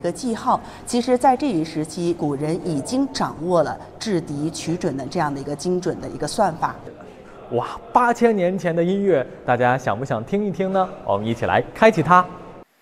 个记号，其实在这一时期，古人已经掌握了制敌取准的这样的一个精准的一个算法。 哇，8000年前的音乐，大家想不想听一听呢？我们一起来开启它。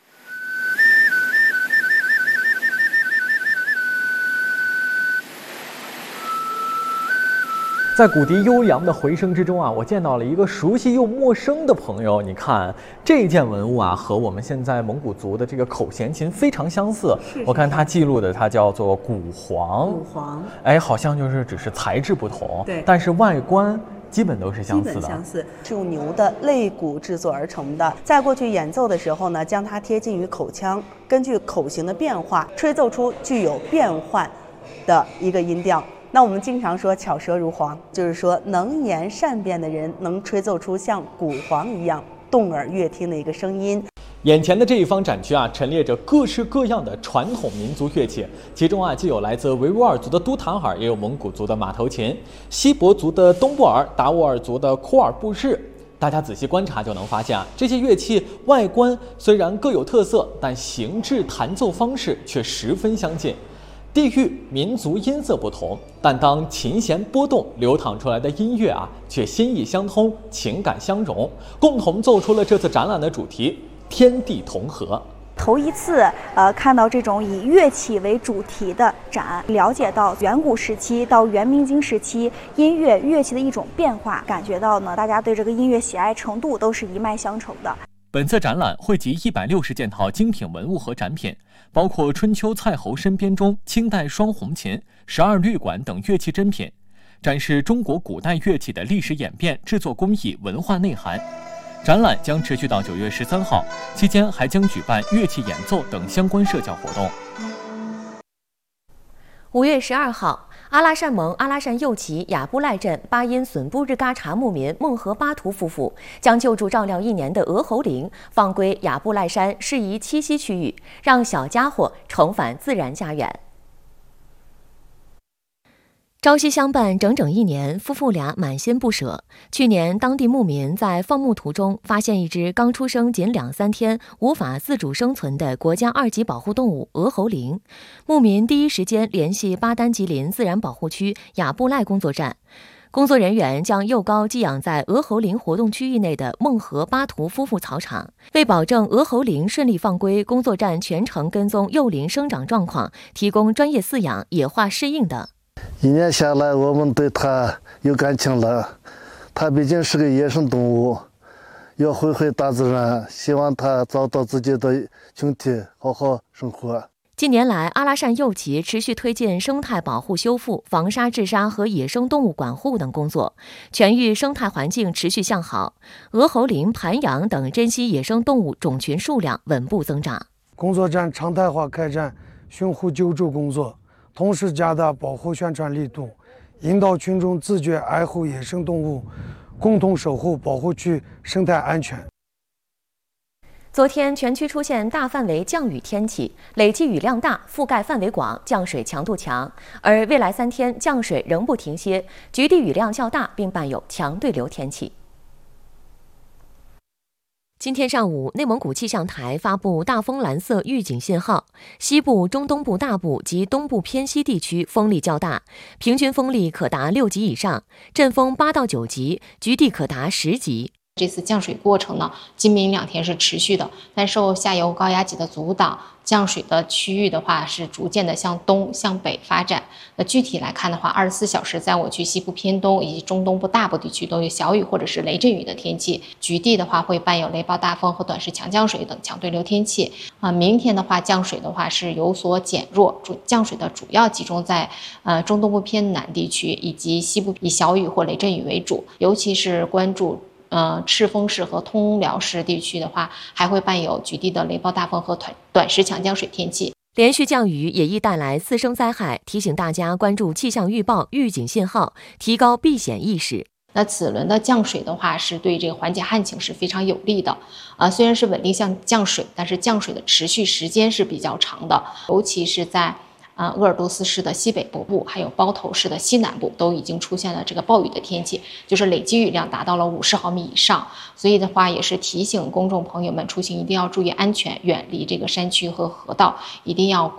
在骨笛悠扬的回声之中啊，我见到了一个熟悉又陌生的朋友。你看这件文物啊，和我们现在蒙古族的这个口弦琴非常相似。我看它记录的，它叫做古簧。 古簧， 哎，好像就是只是材质不同， 对， 但是外观基本都是相似的。 相似，是用牛的肋骨制作而成的。在过去演奏的时候呢，将它贴近于口腔，根据口型的变化，吹奏出具有变换的一个音调。那我们经常说巧舌如簧，就是说能言善辩的人能吹奏出像古簧一样动耳乐听的一个声音。 眼前的这一方展区啊，陈列着各式各样的传统民族乐器，其中啊，既有来自维吾尔族的都坦尔，也有蒙古族的马头琴，锡伯族的东布尔，达斡尔族的库尔布氏。大家仔细观察就能发现啊，这些乐器外观虽然各有特色，但形制、弹奏方式却十分相近。地域、民族音色不同，但当琴弦拨动，流淌出来的音乐啊，却心意相通，情感相融，共同奏出了这次展览的主题“天地同和”。 头一次看到这种以乐器为主题的展，了解到远古时期到元明清时期音乐乐器的一种变化，感觉到呢，大家对这个音乐喜爱程度都是一脉相承的。 本次展览汇集160件套精品文物和展品，包括春秋蔡侯身编钟、清代双红琴、12律管等乐器珍品，展示中国古代乐器的历史演变、制作工艺、文化内涵。展览将持续到9月13号，期间还将举办乐器演奏等相关社交活动。 5月12号，阿拉善盟阿拉善右旗雅布赖镇巴音损布日嘎察牧民孟和巴图夫妇将救助照料1年的鹅喉羚放归雅布赖山适宜栖息区域，让小家伙重返自然家园。朝夕相伴整整1年，夫妇俩满心不舍。去年，当地牧民在放牧途中发现一只刚出生仅2、3天、无法自主生存的国家2级保护动物鹅喉羚。牧民第一时间联系巴丹吉林自然保护区雅布赖工作站，工作人员将幼羔寄养在鹅喉羚活动区域内的孟和巴图夫妇草场。为保证鹅喉羚顺利放归，工作站全程跟踪幼羚生长状况，提供专业饲养、野化适应等。 1年下来，我们对它有感情了。它毕竟是个野生动物，要回大自然，希望它找到自己的群体，好好生活。 近年来，阿拉善右旗持续推进生态保护修复、防沙治沙和野生动物管护等工作，全域生态环境持续向好，鹅喉羚、盘羊等珍稀野生动物种群数量稳步增长。 工作站常态化开展巡护救助工作，同时加大保护宣传力度，引导群众自觉爱护野生动物，共同守护保护区生态安全。 昨天，全区出现大范围降雨天气，累计雨量大，覆盖范围广，降水强度强。而未来3天降水仍不停歇，局地雨量较大，并伴有强对流天气。今天上午，内蒙古气象台发布大风蓝色预警信号，西部、中东部大部及东部偏西地区风力较大，平均风力可达6级以上，阵风8到9级，局地可达10级。 这次降水过程呢，今明2天是持续的，但受下游高压脊的阻挡，降水的区域的话是逐渐的向东向北发展。那具体来看的话24小时在我区西部偏东以及中东部大部地区都有小雨或者是雷阵雨的天气，局地的话会伴有雷暴大风和短时强降水等强对流天气。明天的话降水的话是有所减弱，降水的主要集中在中东部偏南地区以及西部，以小雨或雷阵雨为主，尤其是关注赤峰市和通辽市地区的话，还会伴有局地的雷暴大风和短时强降水天气。 连续降雨也易带来次生灾害，提醒大家关注气象预报、预警信号，提高避险意识。 那此轮的降水的话，是对这个缓解旱情是非常有利的。虽然是稳定降水，但是降水的持续时间是比较长的，尤其是在鄂尔多斯市的西北部，还有包头市的西南部都已经出现了这个暴雨的天气，就是累计雨量达到了50毫米以上。所以的话，也是提醒公众朋友们出行一定要注意安全，远离这个山区和河道，一定要